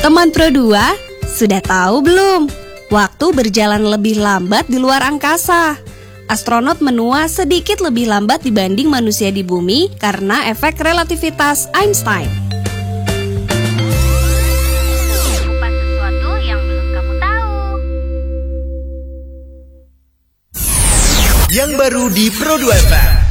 Teman Pro 2, sudah tahu belum? Waktu berjalan lebih lambat di luar angkasa. Astronot menua sedikit lebih lambat dibanding manusia di bumi karena efek relativitas Einstein. Kupas sesuatu yang belum kamu tahu. Yang baru di Pro 2 FM.